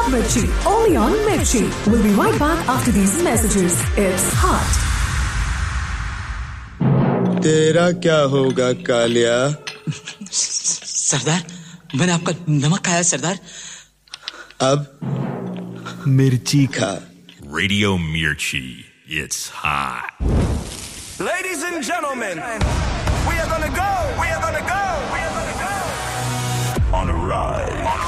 Mirchi, only on Mirchi. We'll be right back after these messages. It's hot. तेरा क्या होगा कालिया? सरदार, मैंने आपका नमक खाया सरदार. अब मिर्ची खा. Radio Mirchi, it's hot. Ladies and gentlemen, we are gonna go on a ride.